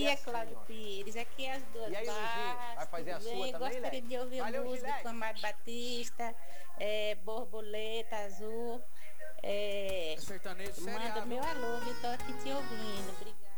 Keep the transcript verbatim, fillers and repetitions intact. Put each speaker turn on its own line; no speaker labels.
dia, Cláudio Pires. Aqui é as duas.
E aí, Luizinho, vai fazer a sua
bem?
também,
Gostaria
Lé?
de ouvir
Valeu,
música
Gilete.
com Amado Batista, é, Borboleta Azul. É,
É sertanejo
manda
seriado.
meu alô, que estou aqui te ouvindo. Obrigada.